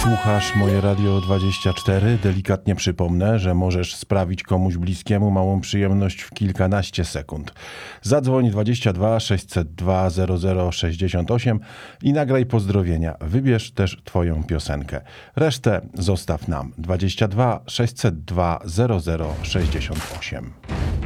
Słuchasz Moje Radio 24. Delikatnie przypomnę, że możesz sprawić komuś bliskiemu małą przyjemność w kilkanaście sekund. Zadzwoń 22 602 0068 i nagraj pozdrowienia. Wybierz też twoją piosenkę. Resztę zostaw nam. 22 602 0068.